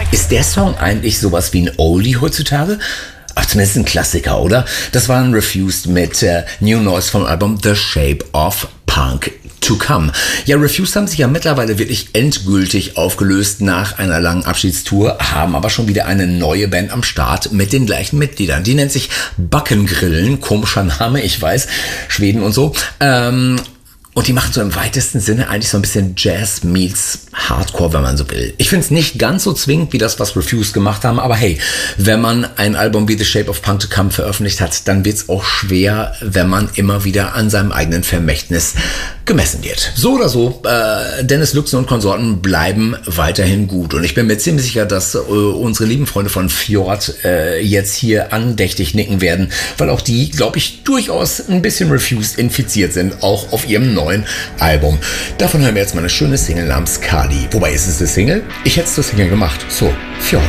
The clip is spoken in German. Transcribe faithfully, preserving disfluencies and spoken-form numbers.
Ist der Song eigentlich sowas wie ein Oldie heutzutage? Ach, zumindest ein Klassiker, oder? Das war ein Refused mit äh, New Noise vom Album The Shape of Punk to Come. Ja, Refused haben sich ja mittlerweile wirklich endgültig aufgelöst nach einer langen Abschiedstour, haben aber schon wieder eine neue Band am Start mit den gleichen Mitgliedern. Die nennt sich Backengrillen, komischer Name, ich weiß, Schweden und so. Ähm, Und die machen so im weitesten Sinne eigentlich so ein bisschen Jazz meets Hardcore, wenn man so will. Ich finde es nicht ganz so zwingend wie das, was Refused gemacht haben, aber hey, wenn man ein Album wie The Shape of Punk to Come veröffentlicht hat, dann wird es auch schwer, wenn man immer wieder an seinem eigenen Vermächtnis gemessen wird. So oder so, äh, Dennis Lyxzén und Konsorten bleiben weiterhin gut. Und ich bin mir ziemlich sicher, dass äh, unsere lieben Freunde von Fjord äh, jetzt hier andächtig nicken werden, weil auch die, glaube ich, durchaus ein bisschen Refused infiziert sind, auch auf ihrem neuen Album. Davon hören wir jetzt mal eine schöne Single namens Kali. Wobei, ist es eine Single? Ich hätte es zur Single gemacht. So, Fjord.